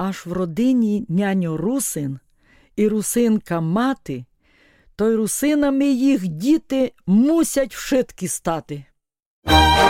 аж в родині няньо русин і русинка мати, то й русинами їх діти мусять вшитки стати.